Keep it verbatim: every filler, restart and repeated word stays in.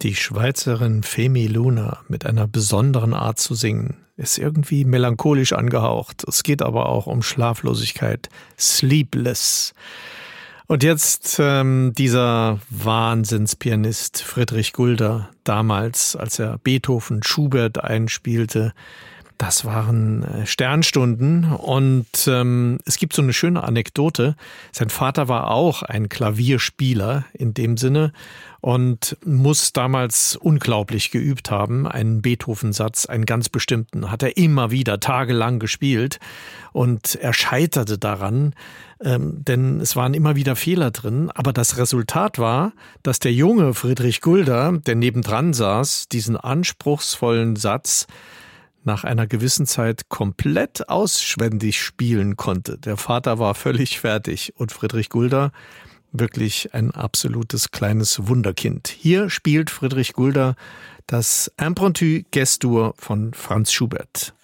Die Schweizerin Femi Luna mit einer besonderen Art zu singen ist irgendwie melancholisch angehaucht. Es geht aber auch um Schlaflosigkeit. Sleepless. Und jetzt ähm, dieser Wahnsinnspianist Friedrich Gulda, damals, als er Beethoven, Schubert einspielte. Das waren Sternstunden und ähm, es gibt so eine schöne Anekdote. Sein Vater war auch ein Klavierspieler in dem Sinne und muss damals unglaublich geübt haben. Einen Beethoven-Satz, einen ganz bestimmten, hat er immer wieder tagelang gespielt und er scheiterte daran, ähm, denn es waren immer wieder Fehler drin. Aber das Resultat war, dass der junge Friedrich Gulda, der nebendran saß, diesen anspruchsvollen Satz nach einer gewissen Zeit komplett auswendig spielen konnte. Der Vater war völlig fertig und Friedrich Gulda wirklich ein absolutes kleines Wunderkind. Hier spielt Friedrich Gulda das Impromptu Gästur von Franz Schubert.